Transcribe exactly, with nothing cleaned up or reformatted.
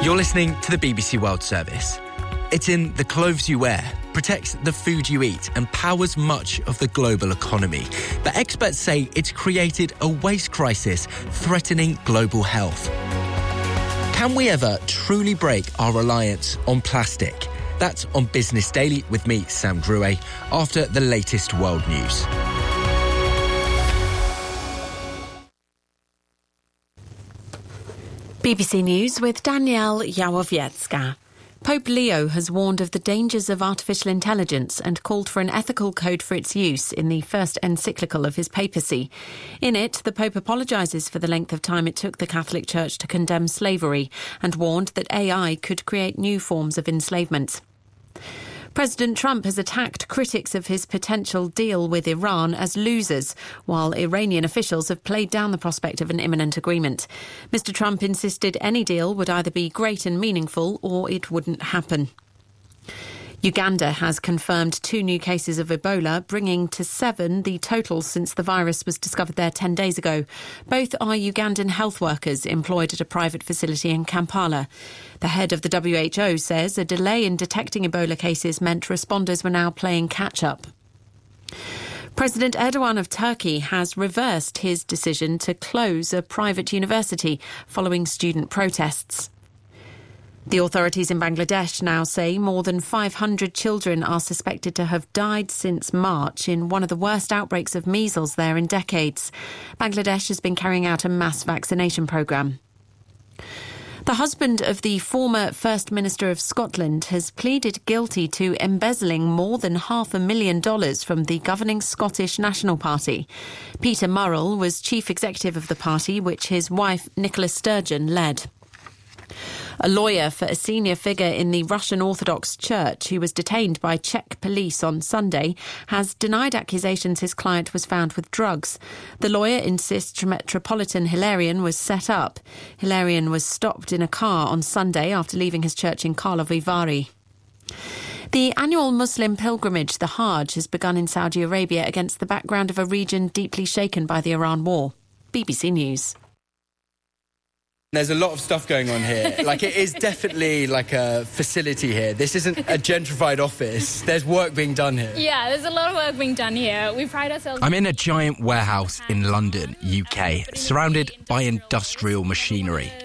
You're listening to the B B C World Service. It's in the clothes you wear, protects the food you eat and powers much of the global economy. But experts say it's created a waste crisis threatening global health. Can we ever truly break our reliance on plastic? That's on Business Daily with me, Sam Drouet, after the latest world news. B B C News with Danielle Jałowiecka. Pope Leo has warned of the dangers of artificial intelligence and called for an ethical code for its use in the first encyclical of his papacy. In it, the Pope apologises for the length of time it took the Catholic Church to condemn slavery and warned that A I could create new forms of enslavement. President Trump has attacked critics of his potential deal with Iran as losers, while Iranian officials have played down the prospect of an imminent agreement. Mister Trump insisted any deal would either be great and meaningful or it wouldn't happen. Uganda has confirmed two new cases of Ebola, bringing to seven the total since the virus was discovered there ten days ago. Both are Ugandan health workers employed at a private facility in Kampala. The head of the W H O says a delay in detecting Ebola cases meant responders were now playing catch-up. President Erdogan of Turkey has reversed his decision to close a private university following student protests. The authorities in Bangladesh now say more than five hundred children are suspected to have died since March in one of the worst outbreaks of measles there in decades. Bangladesh has been carrying out a mass vaccination programme. The husband of the former First Minister of Scotland has pleaded guilty to embezzling more than half a million dollars from the governing Scottish National Party. Peter Murrell was chief executive of the party, which his wife Nicola Sturgeon led. A lawyer for a senior figure in the Russian Orthodox Church who was detained by Czech police on Sunday has denied accusations his client was found with drugs. The lawyer insists Metropolitan Hilarion was set up. Hilarion was stopped in a car on Sunday after leaving his church in Karlovy Vary. The annual Muslim pilgrimage, the Hajj, has begun in Saudi Arabia against the background of a region deeply shaken by the Iran war. B B C News. There's a lot of stuff going on here. Like, it is definitely like a facility here. This isn't a gentrified office. There's work being done here. Yeah, there's a lot of work being done here. We pride ourselves... I'm in a giant warehouse in London, U K, surrounded by industrial machinery.